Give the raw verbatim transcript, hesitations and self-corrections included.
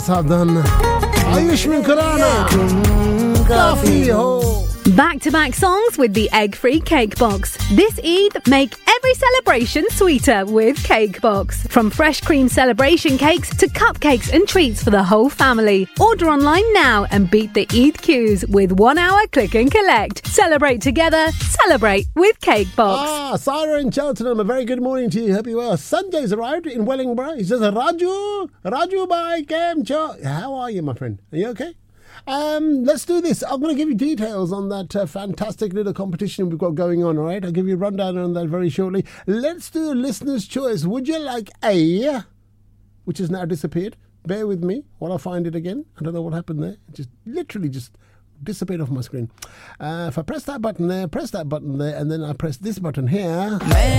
सावधान आयुष्मान खुराना काफी हो. Back-to-back songs with the egg-free Cake Box. This Eid, make every celebration sweeter with Cake Box. From fresh cream celebration cakes to cupcakes and treats for the whole family. Order online now and beat the Eid queues with one-hour click and collect. Celebrate together, celebrate with Cake Box. Ah, Sarah in Cheltenham, a very good morning to you. Hope you well. Sanjay's arrived in Wellingborough. He says, Raju, Raju bhai, kem cho? How are you, my friend? Are you okay? Um, let's do this. I'm going to give you details on that uh, fantastic little competition we've got going on, all right? I'll give you a rundown on that very shortly. Let's do a listener's choice. Would you like A, which has now disappeared? Bear with me while I find it again. I don't know what happened there. It just literally just disappeared off my screen. Uh, if I press that button there, press that button there, and then I press this button here...